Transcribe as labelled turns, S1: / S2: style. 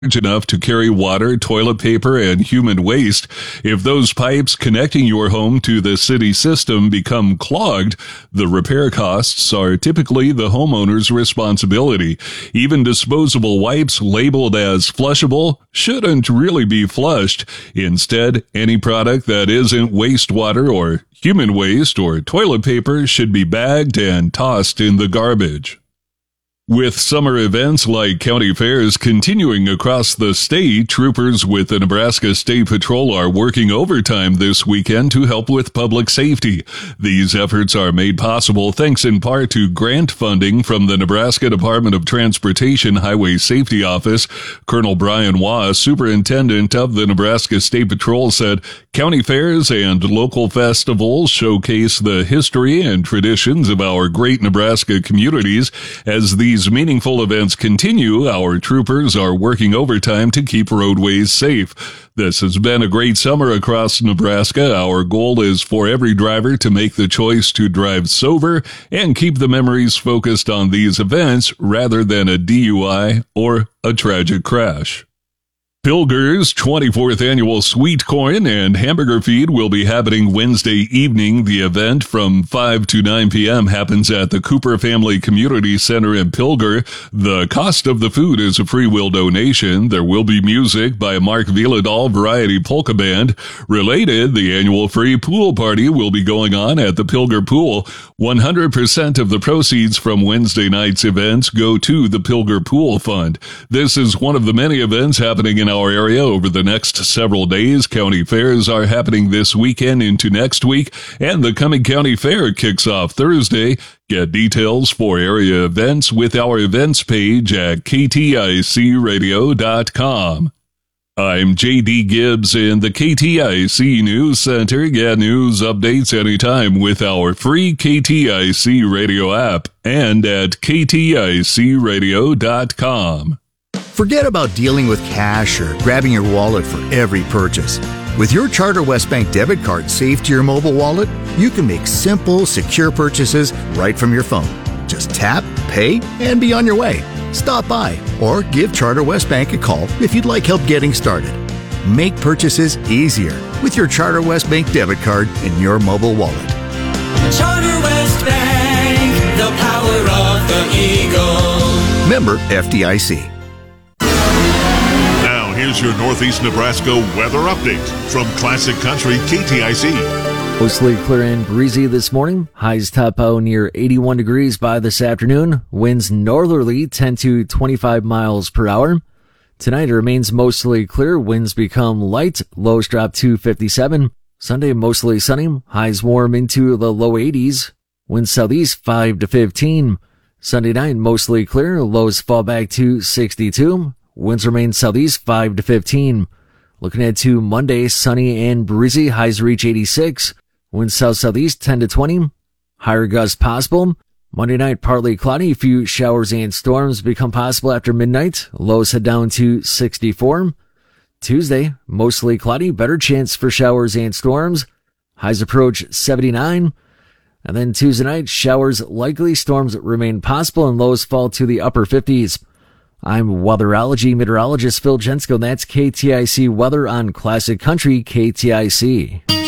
S1: enough to carry water, toilet paper, and human waste. If those pipes connecting your home to the city system become clogged, the repair costs are typically the homeowner's responsibility. Even disposable wipes labeled as flushable shouldn't really be flushed. Instead, any product that isn't wastewater or human waste or toilet paper should be bagged and tossed in the garbage. With summer events like county fairs continuing across the state, troopers with the Nebraska State Patrol are working overtime this weekend to help with public safety. These efforts are made possible thanks in part to grant funding from the Nebraska Department of Transportation Highway Safety Office. Colonel Brian Waugh, superintendent of the Nebraska State Patrol, said county fairs and local festivals showcase the history and traditions of our great Nebraska communities. As these meaningful events continue, our troopers are working overtime to keep roadways safe. This has been a great summer across Nebraska. Our goal is for every driver to make the choice to drive sober and keep the memories focused on these events rather than a DUI or a tragic crash. Pilger's 24th annual Sweet Corn and Hamburger Feed will be happening Wednesday evening. The event from 5 to 9 p.m. happens at the Cooper Family Community Center in Pilger. The cost of the food is a free will donation. There will be music by Mark Viladal Variety Polka Band. Related, the annual free pool party will be going on at the Pilger Pool. 100% of the proceeds from Wednesday night's events go to the Pilger Pool Fund. This is one of the many events happening in our area over the next several days. County fairs are happening this weekend into next week, and the coming county fair kicks off Thursday. Get details for area events with our events page at kticradio.com. I'm J.D. Gibbs in the KTIC News Center. Get news updates anytime with our free KTIC radio app and at kticradio.com.
S2: Forget about dealing with cash or grabbing your wallet for every purchase. With your Charter West Bank debit card saved to your mobile wallet, you can make simple, secure purchases right from your phone. Just tap, pay, and be on your way. Stop by or give Charter West Bank a call if you'd like help getting started. Make purchases easier with your Charter West Bank debit card in your mobile wallet.
S3: Charter West Bank, the power of the Eagle.
S2: Member FDIC.
S4: Here's your Northeast Nebraska weather update from Classic Country KTIC.
S5: Mostly clear and breezy this morning. Highs top out near 81 degrees by this afternoon. Winds northerly 10 to 25 miles per hour. Tonight it remains mostly clear. Winds become light. Lows drop to 57. Sunday mostly sunny. Highs warm into the low 80s. Winds southeast 5 to 15. Sunday night mostly clear. Lows fall back to 62. Winds remain southeast 5 to 15. Looking ahead to Monday, sunny and breezy. Highs reach 86. Winds south-southeast 10 to 20. Higher gusts possible. Monday night, partly cloudy. A few showers and storms become possible after midnight. Lows head down to 64. Tuesday, mostly cloudy. Better chance for showers and storms. Highs approach 79. And then Tuesday night, showers likely. Storms remain possible and lows fall to the upper 50s. I'm weatherology meteorologist Phil Jensko. That's KTIC weather on Classic Country KTIC.